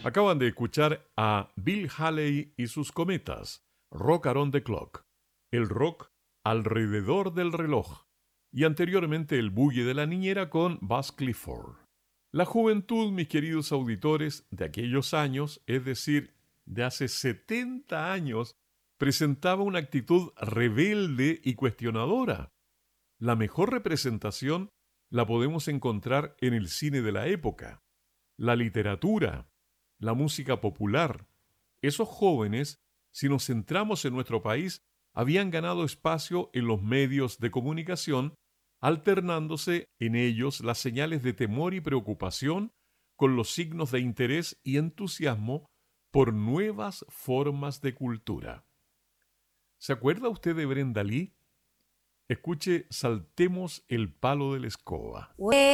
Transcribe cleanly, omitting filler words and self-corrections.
Acaban de escuchar a Bill Haley y sus cometas, Rock Around the Clock, el rock alrededor del reloj, y anteriormente el boogie de la niñera con Buzz Clifford. La juventud, mis queridos auditores, de aquellos años, es decir, de hace 70 años, presentaba una actitud rebelde y cuestionadora. La mejor representación la podemos encontrar en el cine de la época, la literatura, la música popular. Esos jóvenes, si nos centramos en nuestro país, habían ganado espacio en los medios de comunicación, alternándose en ellos las señales de temor y preocupación con los signos de interés y entusiasmo por nuevas formas de cultura. ¿Se acuerda usted de Brenda Lee? Escuche Saltemos el palo de la escoba.